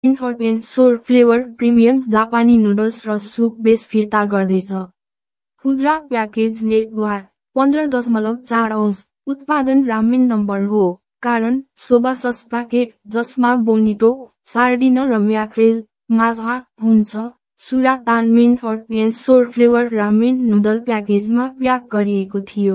इन्फर्पेन सोर flavour premium जापानी noodles र सुप बेस फिर्ता गर्दैछ। खुद्रा प्याकेज नेटवार 15.4 औंस उत्पादन रामेन नम्बर हो, कारण सोबा सस प्याकेट जसमा बोनिटो, सार्डिन र म्याक्रेल माछा हुन्छ। सुरा तानमेन फर्पेन सोर फ्लेवर रामेन नुडल प्याकेजमा प्याक गरिएको थियो।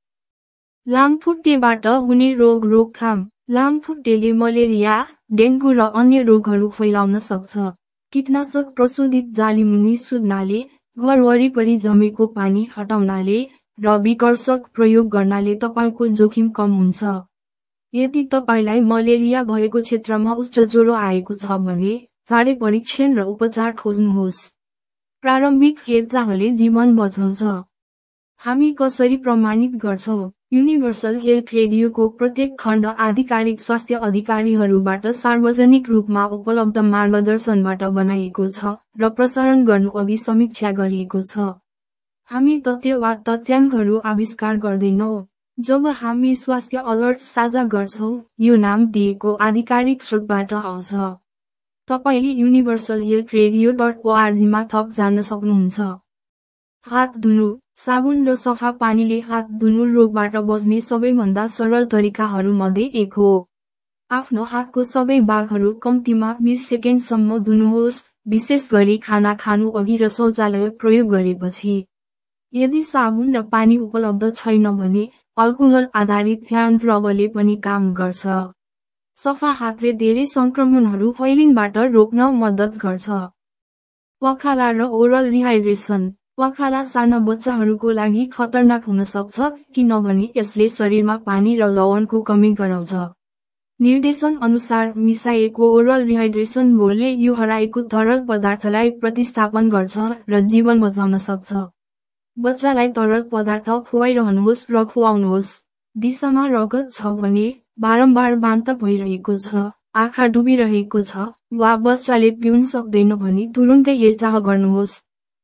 लामखुट्टेबाट हुने रोग रोकथाम। लामखुट्टेले मलेरिया, डेङ्गु र अन्य रोगहरू फैलाउन सक्छ। कीटनाशक प्रशोधित जालीमुनि सुत्नाले, घर वरिपरि जमेको पानी हटाउनाले र विकर्षक प्रयोग गर्नाले तपाईको जोखिम कम हुन्छ। यदि तपाईलाई मलेरिया भएको क्षेत्रमा उच्च ज्वरो आएको छ भने चाँडै परीक्षण र उपचार खोज्नुहोस्। प्रारम्भिक हेरचाहले जीवन बचाउँछ। हामी कसरी प्रमाणित गर्छौं? युनिभर्सल हेल्थ रेडियोको प्रत्येक खण्ड आधिकारिक स्वास्थ्य अधिकारीहरूबाट सार्वजनिक रूपमा उपलब्ध मार्गदर्शनबाट बनाइएको छ र प्रसारण गर्नु अघि समीक्षा गरिएको छ। हामी तथ्य वा तथ्याङ्कहरू आविष्कार गर्दैनौं। जब हामी स्वास्थ्य अलर्ट साझा गर्छौं, यो नाम दिएको आधिकारिक स्रोतबाट आउँछ। तपाईले universalhealthradio.org मा थप जान्न सक्नुहुन्छ। हात धुनु। साबुन र सफा पानीले हात धुनु रोगबाट बच्ने सबैभन्दा सरल तरिकाहरूमध्ये एक हो। आफ्नो हातको सबै भागहरू कम्तीमा 20 सेकेन्डसम्म धुनुहोस्, विशेष गरी खाना खानु अघि र शौचालय प्रयोग गरेपछि। यदि साबुन र पानी उपलब्ध छैन भने अल्कोहल आधारित ह्यान्ड रबले पनि काम गर्छ। सफा हातले धेरै संक्रमणहरू फैलिनबाट रोक्न मद्दत गर्छ। पखाला र ओरल रिहाइड्रेसन। पखाला साना बच्चाहरूको लागि खतरनाक हुन सक्छ किनभने यसले शरीरमा पानी र लवणको कमी गराउँछ। निर्देशन अनुसार मिसाइएको ओरल रिहाइड्रेसन बोलले यो हराएको तरल पदार्थलाई प्रतिस्थापन गर्छ र जीवन बचाउन सक्छ। बच्चालाई तरल पदार्थ खुवाइरहनुहोस् र खुवाउनुहोस्। दिशामा रगत छ भने, बारम्बार वान्त भइरहेको छ, आँखा डुबिरहेको छ, वा बच्चाले पिउन सक्दैन भने तुरुन्तै हेरचाह गर्नुहोस्।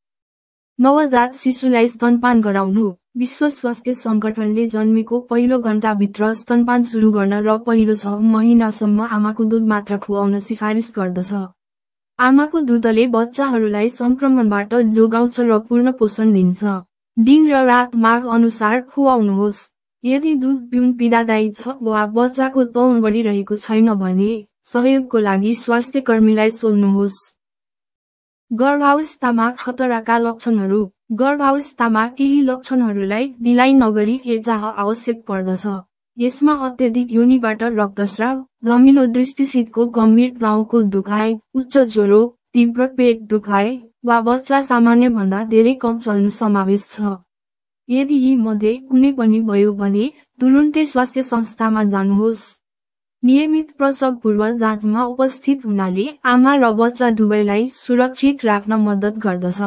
नवजात शिशुलाई स्तनपान गराउनु। विश्व स्वास्थ्य संगठनले जन्मेको पहिलो घण्टाभित्र स्तनपान सुरु गर्न र पहिलो 6 महिनासम्म आमाको दूध मात्र खुवाउन सिफारिस गर्दछ। आमाको दूधले बच्चाहरूलाई संक्रमणबाट जोगाउँछ र पूर्ण पोषण दिन्छ। दिन र रात माग अनुसार खुवाउनुहोस्। यदि दूध पिउन पीडादायी छ वा बच्चाको तौल बढिरहेको छैन भने सहयोगको लागि स्वास्थ्य कर्मीलाई सोध्नुहोस्। गर्भावस्थामा खतराका लक्षणहरू। गर्भावस्थामा केही लक्षणहरूलाई ढिलाइ नगरी हेरचाह आवश्यक पर्दछ। यसमा अत्यधिक योनिबाट रक्तस्राव, धमिलो दृष्टिसितको गम्भीर टाउको दुखाइ, उच्च ज्वरो, तीव्र पेट दुखाइ, वा बच्चा सामान्य भन्दा धेरै कम चल्नु समावेश छ। यदि यी मध्ये कुनै पनि भयो भने तुरुन्तै स्वास्थ्य संस्थामा जानुहोस्। नियमित प्रसव पूर्व जाँचमा उपस्थित हुनाले आमा र बच्चा दुवैलाई सुरक्षित राख्न मद्दत गर्दछ।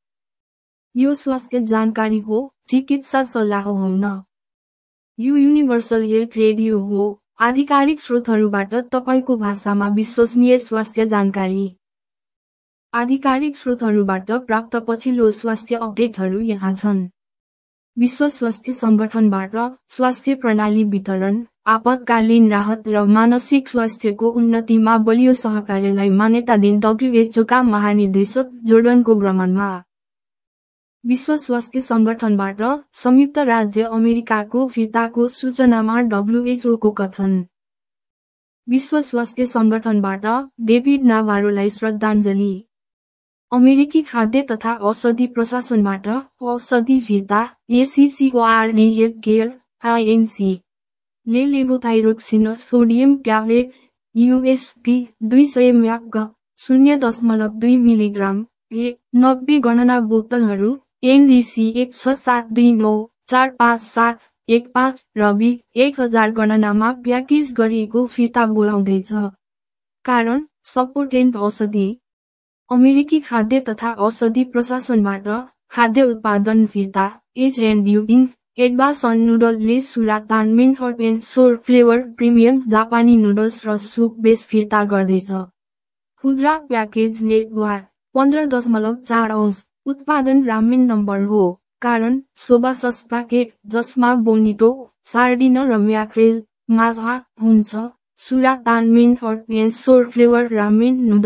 यो स्वास्थ्य जानकारी हो, चिकित्सा सल्लाह होइन। यो युनिभर्सल हेल्थ रेडियो हो, आधिकारिक स्रोतहरूबाट तपाईको भाषामा विश्वसनीय स्वास्थ्य जानकारी। आधिकारिक स्रोतहरूबाट प्राप्त पछिल्लो स्वास्थ्य अपडेटहरू यहाँ छन्। विश्व स्वास्थ्य संगठनबाट स्वास्थ्य प्रणाली वितरण, आपतकालीन राहत र मानसिक स्वास्थ्यको उन्नतिमा बलियो सहकार्यलाई मान्यता दिन WHO का महानिर्देशक जोर्डनको भ्रमणमा। विश्व स्वास्थ्य संगठनबाट संयुक्त राज्य अमेरिकाको फिर्ताको सूचनामा WHO को कथन। विश्व स्वास्थ्य संगठनबाट डेभिड नाभारोलाई श्रद्धाञ्जली। अमेरिकी खाद्य तथा औषधि प्रशासनबाट औषधि फिर्ता ACCORD हेल्थ केयर INC ले लेभोथाइरोक्सिन sodium tablet USP 200 mg 0.2 milligram 90 गणना बोतलहरू NDC 167294571 र B 1000 गणनामा प्याकेज गरिएको फिर्ता बोलाउँदैछ। कारण सपोर्टेन्ट औषधि। अमेरिकी खाद्य तथा औषधि प्रशासनबाट खाद्य उत्पादन फिर्ता H&U Inc. एडभासन नुडलले सुरा तानमेन फर्पेन सोर फ्लेवर प्रिमियम जापानी नुडल्स र सुप बेस फिर्ता गर्दैछ। खुद्रा प्याकेज नेटवार 15.4 औंस उत्पादन रामेन नम्बर हो, कारण सोबा सस प्याकेट जसमा बोनिटो, सार्डिन र म्याक्रेल माछा हुन्छ। सुरा तानमेन फर्पेन सोर फ्लेवर रामेन नुडल्स